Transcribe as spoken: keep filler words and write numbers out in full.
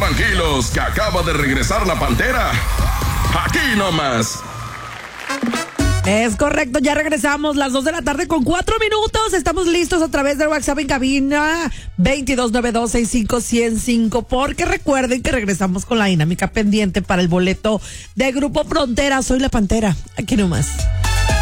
tranquilos, que acaba de regresar la Pantera. Aquí nomás. Es correcto, ya regresamos las dos de la tarde con cuatro minutos. Estamos listos a través del WhatsApp en cabina veintidós noventa y dos sesenta y cinco ciento cinco. Porque recuerden que regresamos con la dinámica pendiente para el boleto de Grupo Frontera. Soy la Pantera, aquí nomás.